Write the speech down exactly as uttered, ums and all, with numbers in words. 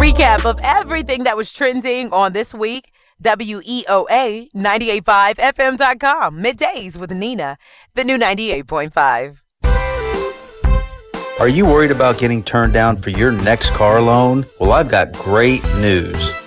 recap of everything that was trending on this week. W E O A ninety-eight point five F M dot com. Middays with Nina, the new ninety-eight point five. Are you worried about getting turned down for your next car loan? Well, I've got great news.